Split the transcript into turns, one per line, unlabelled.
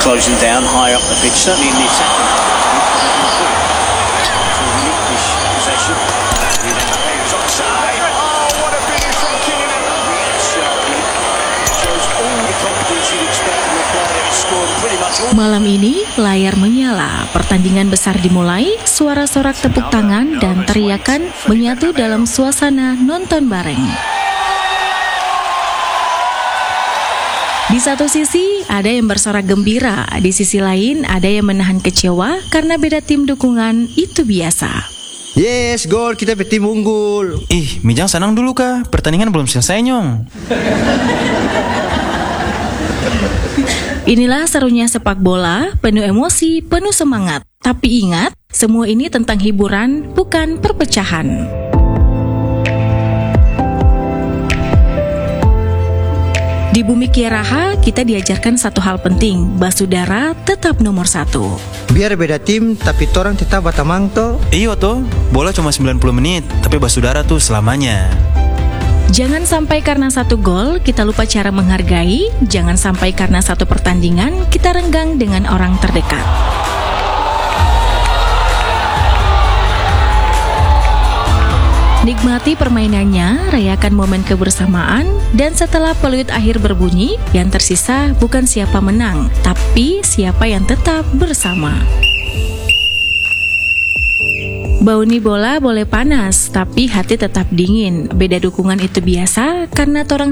closing down higher up the pitch, certainly in the attacking half. Possession. Offside. Oh, what a finish from Kylian. Shows all the confidence you'd expect from a player who scored pretty much all.
Malam ini, layar menyala, pertandingan besar dimulai, suara sorak tepuk tangan dan teriakan menyatu dalam suasana nonton bareng. Di satu sisi, ada yang bersorak gembira, di sisi lain ada yang menahan kecewa karena beda tim dukungan itu biasa.
Yes, gol, kita tim unggul.
Ih, Mijang senang dulu kah? Pertandingan belum selesai, Nyong.
Inilah serunya sepak bola, penuh emosi, penuh semangat. Tapi ingat, semua ini tentang hiburan, bukan perpecahan. Di bumi Kiaraha, kita diajarkan satu hal penting, basudara tetap nomor 1.
Biar beda tim, tapi torang tetap batamang toh.
Iyo toh, bola cuma 90 menit, tapi basudara tuh selamanya.
Jangan sampai karena satu gol kita lupa cara menghargai, jangan sampai karena satu pertandingan kita renggang dengan orang terdekat. Nikmati permainannya, rayakan momen kebersamaan, dan setelah peluit akhir berbunyi, yang tersisa bukan siapa menang, tapi siapa yang tetap bersama. Bauni bola boleh panas, tapi hati tetap dingin. Beda dukungan itu biasa, karena torang